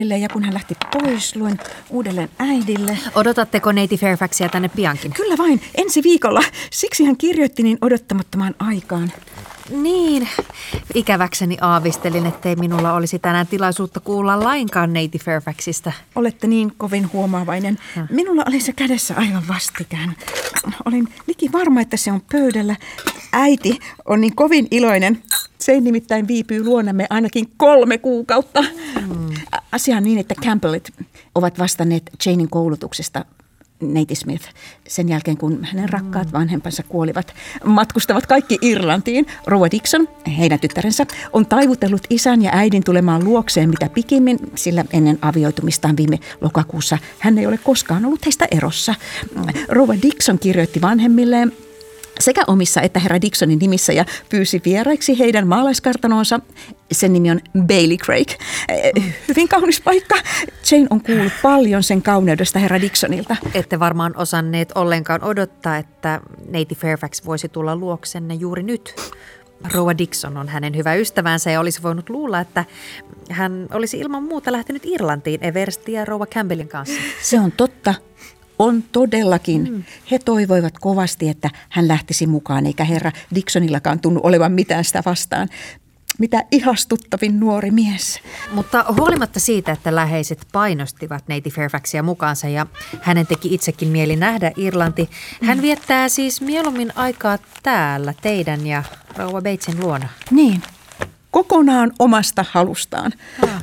Ja kun hän lähti pois, luin uudelleen äidille. Odotatteko neiti Fairfaxia tänne piankin? Kyllä vain, ensi viikolla. Siksi hän kirjoitti niin odottamattomaan aikaan. Niin, ikäväkseni aavistelin, ettei minulla olisi tänään tilaisuutta kuulla lainkaan neiti Fairfaxista. Olette niin kovin huomaavainen. Minulla oli se kädessä aivan vastikään. Olin liki varma, että se on pöydällä. Äiti on niin kovin iloinen. Se nimittäin viipyy luonamme ainakin 3 kuukautta. Asia on niin, että Campbellit ovat vastanneet Janein koulutuksesta. Neiti Smith, sen jälkeen kun hänen rakkaat vanhempansa kuolivat, matkustavat kaikki Irlantiin. Rouva Dixon, heidän tyttärensä, on taivutellut isän ja äidin tulemaan luokseen mitä pikimmin, sillä ennen avioitumistaan viime lokakuussa hän ei ole koskaan ollut heistä erossa. Rouva Dixon kirjoitti vanhemmilleen sekä omissa että herra Dixonin nimissä ja pyysi vieraiksi heidän maalaiskartanoonsa. Sen nimi on Bailey Craig. Hyvin kaunis paikka. Jane on kuullut paljon sen kauneudesta herra Dixonilta. Ette varmaan osanneet ollenkaan odottaa, että neiti Fairfax voisi tulla luoksenne juuri nyt. Rouva Dixon on hänen hyvä ystävänsä ja olisi voinut luulla, että hän olisi ilman muuta lähtenyt Irlantiin Everstin ja rouva Campbellin kanssa. Se on totta. On todellakin. He toivoivat kovasti, että hän lähtisi mukaan, eikä herra Dixonillakaan tunnu olevan mitään sitä vastaan. Mitä ihastuttavin nuori mies. Mutta huolimatta siitä, että läheiset painostivat neiti Fairfaxia mukaansa ja hänen teki itsekin mieli nähdä Irlanti, hän viettää siis mieluummin aikaa täällä teidän ja rouva Batesin luona. Niin, kokonaan omasta halustaan.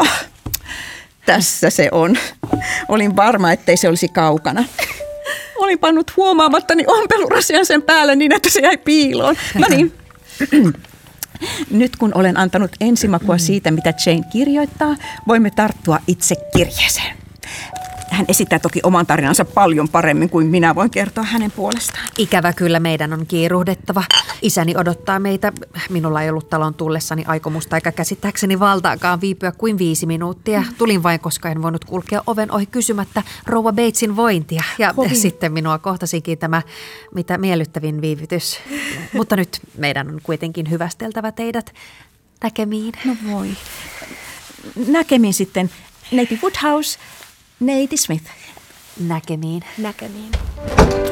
Tässä se on. Olin varma, ettei se olisi kaukana. Olin pannut huomaamattani ompelurasian sen päälle niin, että se jäi piiloon. No niin. Nyt kun olen antanut ensimakua siitä, mitä Jane kirjoittaa, voimme tarttua itse kirjeeseen. Hän esittää toki oman tarinansa paljon paremmin kuin minä voin kertoa hänen puolestaan. Ikävä kyllä meidän on kiiruhdettava. Isäni odottaa meitä. Minulla ei ollut talon tullessani aikomusta eikä käsittääkseni valtaakaan viipyä kuin 5 minuuttia. Tulin vain, koska en voinut kulkea oven ohi kysymättä rouva Batesin vointia. Ja sitten minua kohtasikin tämä mitä miellyttävin viivytys. Mutta nyt meidän on kuitenkin hyvästeltävä teidät. Näkemiin. No voi. Näkemiin sitten. Neiti Woodhouse, neiti Smith. Näkemiin. Näkemiin.